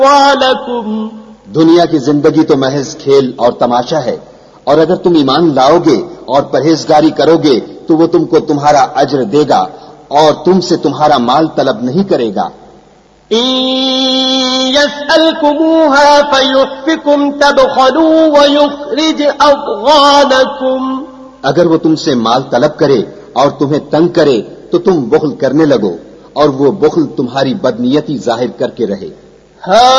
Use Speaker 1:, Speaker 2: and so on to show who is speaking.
Speaker 1: वालकुम,
Speaker 2: दुनिया की जिंदगी तो महज खेल और तमाशा है, और अगर तुम ईमान लाओगे और परहेजगारी करोगे तो वो तुमको तुम्हारा अज्र देगा और तुमसे तुम्हारा माल तलब नहीं करेगा।
Speaker 1: यस्अलकुमूहा फयुहफिकुम तबखलू वयुखरिज अदगानकुम,
Speaker 2: अगर वो तुमसे माल तलब करे और तुम्हें तंग करे तो तुम बुख्ल करने लगो और वो बुख्ल तुम्हारी बदनीयती जाहिर करके रहे।